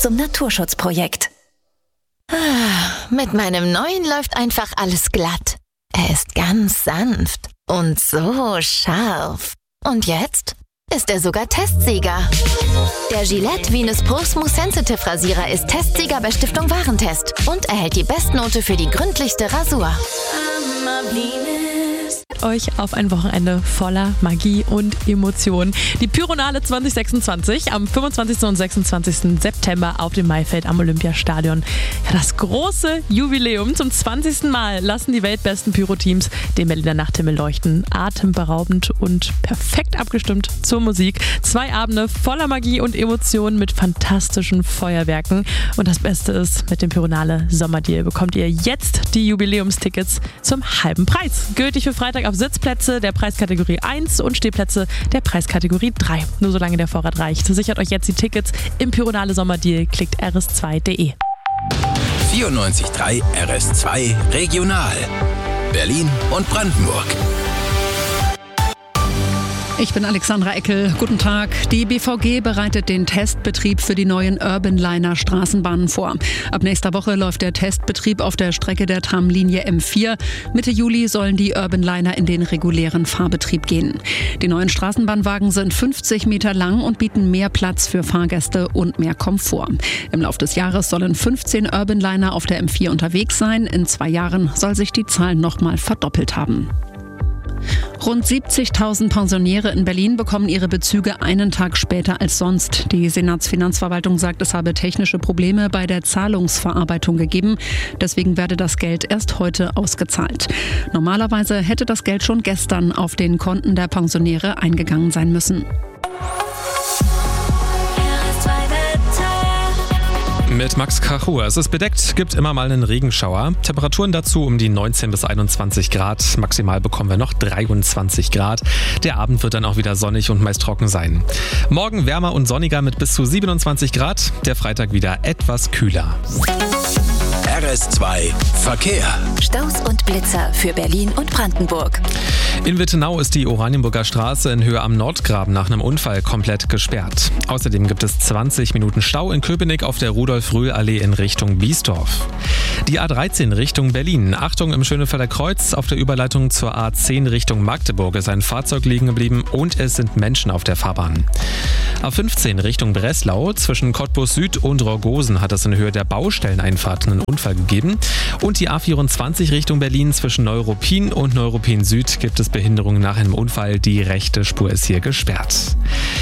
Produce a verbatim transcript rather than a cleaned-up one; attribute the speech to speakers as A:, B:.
A: zum Naturschutzprojekt.
B: Ah, mit meinem neuen läuft einfach alles glatt. Er ist ganz sanft und so scharf. Und jetzt ist er sogar Testsieger. Der Gillette Venus Pro Smooth Sensitive Rasierer ist Testsieger bei Stiftung Warentest und erhält die Bestnote für die gründlichste Rasur.
C: Euch auf ein Wochenende voller Magie und Emotionen. Die Pyronale zwanzig sechsundzwanzig am fünfundzwanzigsten und sechsundzwanzigsten September auf dem Maifeld am Olympiastadion. Ja, das große Jubiläum. Zum zwanzigsten Mal lassen die weltbesten Pyro-Teams den Berliner Nachthimmel leuchten. Atemberaubend und perfekt abgestimmt zur Musik. Zwei Abende voller Magie und Emotionen mit fantastischen Feuerwerken. Und das Beste ist, mit dem Pyronale Sommerdeal bekommt ihr jetzt die Jubiläumstickets zum halben Preis. Gültig für Freitag auf Sitzplätze der Preiskategorie eins und Stehplätze der Preiskategorie drei. Nur solange der Vorrat reicht. Sichert euch jetzt die Tickets im Pyronale Sommerdeal. Klickt r s zwei punkt d e.
D: vierundneunzig Komma drei R S zwei Regional. Berlin und Brandenburg.
E: Ich bin Alexandra Eckel. Guten Tag. Die B V G bereitet den Testbetrieb für die neuen Urbanliner Straßenbahnen vor. Ab nächster Woche läuft der Testbetrieb auf der Strecke der Tramlinie M vier. Mitte Juli sollen die Urbanliner in den regulären Fahrbetrieb gehen. Die neuen Straßenbahnwagen sind fünfzig Meter lang und bieten mehr Platz für Fahrgäste und mehr Komfort. Im Laufe des Jahres sollen fünfzehn Urbanliner auf der M vier unterwegs sein. In zwei Jahren soll sich die Zahl nochmal verdoppelt haben. Rund siebzigtausend Pensionäre in Berlin bekommen ihre Bezüge einen Tag später als sonst. Die Senatsfinanzverwaltung sagt, es habe technische Probleme bei der Zahlungsverarbeitung gegeben. Deswegen werde das Geld erst heute ausgezahlt. Normalerweise hätte das Geld schon gestern auf den Konten der Pensionäre eingegangen sein müssen.
F: Mit Max Kachur. Es ist bedeckt, gibt immer mal einen Regenschauer. Temperaturen dazu um die neunzehn bis einundzwanzig Grad. Maximal bekommen wir noch dreiundzwanzig Grad. Der Abend wird dann auch wieder sonnig und meist trocken sein. Morgen wärmer und sonniger mit bis zu siebenundzwanzig Grad. Der Freitag wieder etwas kühler.
D: R S zwei Verkehr.
A: Staus und Blitzer für Berlin und Brandenburg.
F: In Wittenau ist die Oranienburger Straße in Höhe am Nordgraben nach einem Unfall komplett gesperrt. Außerdem gibt es zwanzig Minuten Stau in Köpenick auf der Rudolf-Röhl-Allee in Richtung Biesdorf. Die A dreizehn Richtung Berlin. Achtung, im Schönefelder Kreuz auf der Überleitung zur A zehn Richtung Magdeburg ist ein Fahrzeug liegen geblieben und es sind Menschen auf der Fahrbahn. A fünfzehn Richtung Breslau. Zwischen Cottbus Süd und Rogosen hat es in Höhe der Baustelleneinfahrt einen Unfall gegeben. Und die A vierundzwanzig Richtung Berlin zwischen Neuruppin und Neuruppin Süd gibt es Behinderungen nach einem Unfall. Die rechte Spur ist hier gesperrt.